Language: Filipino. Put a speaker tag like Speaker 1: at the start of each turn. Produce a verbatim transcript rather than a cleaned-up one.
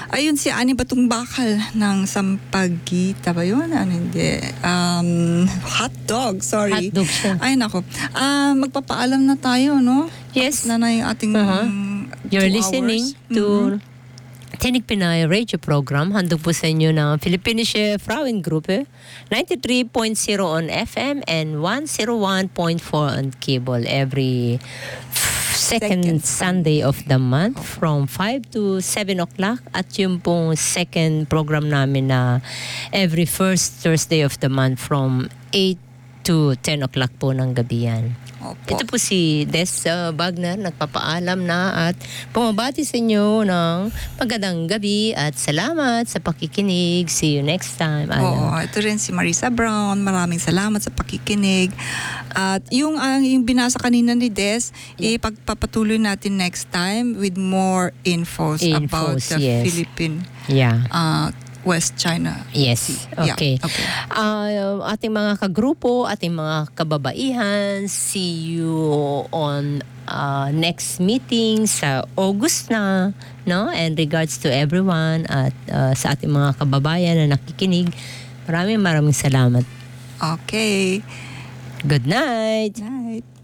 Speaker 1: Ayun si Ani Batong Bakal ng Sampaguita ba yun? Ano hindi? Um, hot dog, sorry.
Speaker 2: Hotdog siya.
Speaker 1: Ay nako. Ah, magpapaalam na tayo, no?
Speaker 2: Yes.
Speaker 1: Tapos na na yung ating
Speaker 2: Uh-huh. You're
Speaker 1: two
Speaker 2: listening
Speaker 1: hours.
Speaker 2: to
Speaker 1: Mhm.
Speaker 2: Tinig Pinay Radio Program. Handog po sa inyo ng Philippinische Frauengruppe. ninety-three point zero on F M and one oh one point four on cable every second,
Speaker 1: Second
Speaker 2: Sunday of the month from five to seven o'clock. At yung pong second program namin na every first Thursday of the month from eight to ten o'clock po ng gabi yan.
Speaker 1: Opo.
Speaker 2: Ito po si Des uh, Wagner, nagpapaalam na at pumabati sa inyo ng magandang gabi at salamat sa pakikinig. See you next time.
Speaker 1: Oo,
Speaker 2: Alam.
Speaker 1: ito rin si Marisa Brown. Maraming salamat sa pakikinig. At yung, ang yung binasa kanina ni Des, ipagpapatuloy natin next time with more infos, about
Speaker 2: Infos,
Speaker 1: the
Speaker 2: yes.
Speaker 1: Philippine
Speaker 2: Yeah.
Speaker 1: uh, West China.
Speaker 2: Yes.
Speaker 1: Yeah,
Speaker 2: Okay.
Speaker 1: okay.
Speaker 2: Uh, ating mga kagrupo, ating mga kababaihan, see you on uh, next meeting sa August na, no? And regards to everyone at uh, sa ating mga kababayan na nakikinig. Maraming maraming salamat.
Speaker 1: Okay.
Speaker 2: Good night.
Speaker 1: Night.